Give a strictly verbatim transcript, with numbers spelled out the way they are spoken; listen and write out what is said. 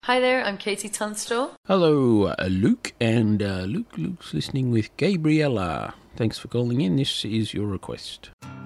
Hi there, I'm Katie Tunstall. Hello, uh, Luke, and uh, Luke, Luke's listening with Gabriella. Thanks for calling in. This is your request.